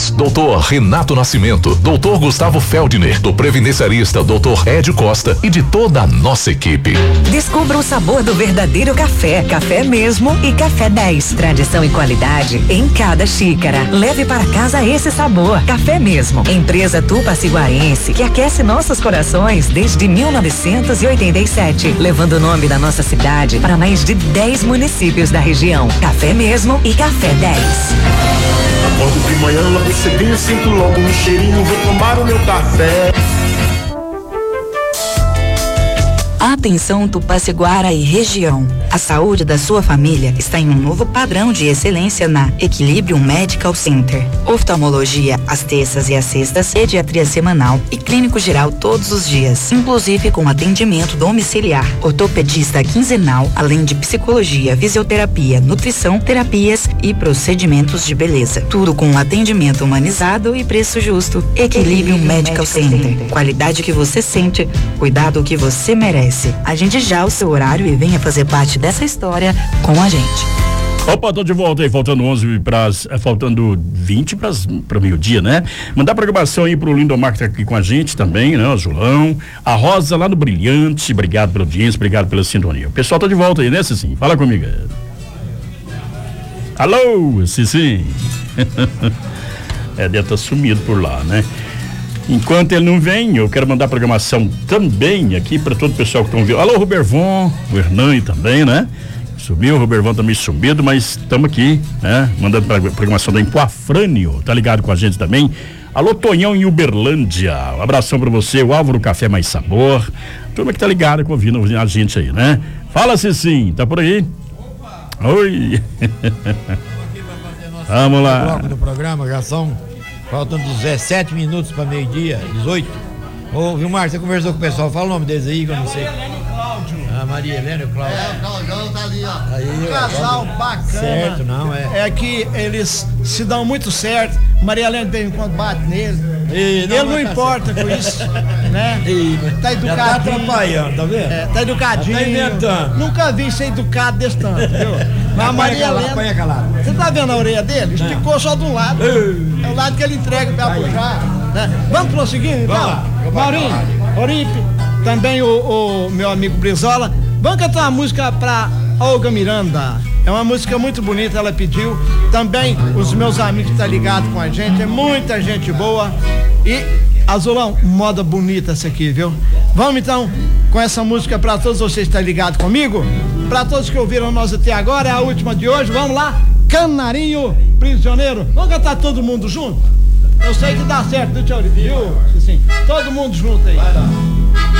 Dentes, Dr. Renato Nascimento, Dr. Gustavo Feldner, do previdenciarista Dr. Ed Costa e de toda a nossa equipe. Descubra o sabor do verdadeiro café, Café Mesmo e Café 10. Tradição e qualidade em cada xícara. Leve para casa esse sabor. Café Mesmo, empresa tupaciguaense que aquece nossos corações desde 1987, levando o nome da nossa cidade para mais de 10 municípios da região. Café Mesmo e Café 10. Acordo de manhã, logo cedinho, sinto logo um cheirinho, vou tomar o meu café. Atenção Tupaciguara e região. A saúde da sua família está em um novo padrão de excelência na Equilibrium Medical Center. Oftalmologia às terças e às sextas, pediatria semanal e clínico geral todos os dias, inclusive com atendimento domiciliar, ortopedista quinzenal, além de psicologia, fisioterapia, nutrição, terapias e procedimentos de beleza. Tudo com um atendimento humanizado e preço justo. Equilibrium Medical Center. Qualidade que você sente, cuidado que você merece. Agende já o seu horário e venha fazer parte dessa história com a gente. Opa, tô de volta aí, faltando 20 para meio-dia, né? Mandar programação aí pro Lindomar que tá aqui com a gente também, né? O Julão, a Rosa lá no Brilhante, obrigado pela audiência, obrigado pela sintonia. O pessoal tá de volta aí, né, Cicinho? Fala comigo. Alô, Cicinho. Deve estar sumido por lá, né? Enquanto ele não vem, eu quero mandar programação também aqui para todo o pessoal que estão ouvindo. Alô, Robervon, o Hernani também, né? Sumiu, o Robervon também sumido, mas estamos aqui, né? Mandando programação da Empoafrânio, tá ligado com a gente também. Alô, Tonhão em Uberlândia, um abração para você, o Álvaro Café Mais Sabor, turma que tá ligada, ouvindo a gente aí, né? Fala, Cicim, tá por aí? Opa. Oi. Vamos lá. Bloco do programa, já são faltando 17 minutos para meio-dia, 18. Ô, Vilmar, você conversou com o pessoal, fala o nome deles aí que eu não sei. Maria Helena e o Cláudio. O Claudião tá ali, ó. Aí, um casal bacana. Certo, não é? É que eles se dão muito certo. Maria Helena de vez em quando bate nele. Ele não importa com isso, né? Tá educadinho. Já tá atrapalhando, tá vendo? Tá educadinho. Tá inventando. Nunca vi ser educado desse tanto, viu? Mas a Maria Helena. Você tá vendo a orelha dele? Esticou só de um lado. É o lado que ele entrega pra puxar. Né? Vamos prosseguir, então? Vamos lá. Maurinho, Oripe, também o meu amigo Brizola. Vamos cantar uma música pra Olga Miranda. É uma música muito bonita, ela pediu. Também os meus amigos que estão ligados com a gente, é muita gente boa. E, Azulão, moda bonita essa aqui, viu? Vamos então com essa música pra todos vocês que estão ligados comigo. Pra todos que ouviram nós até agora, é a última de hoje. Vamos lá, Canarinho Prisioneiro. Vamos cantar todo mundo junto? Eu sei que dá certo, viu? Sim. Todo mundo junto aí. Vai lá.